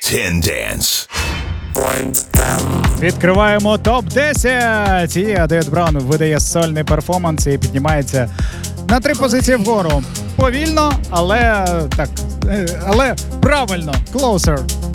10 Dance. Відкриваємо топ-10. І Девід Браун видає сольний перформанс і піднімається на 3 позиції вгору. Повільно, але правильно. Closer.